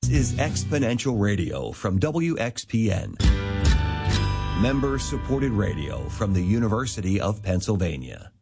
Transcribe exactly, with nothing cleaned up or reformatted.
This is Exponential Radio from W X P N. Member-supported radio from the University of Pennsylvania.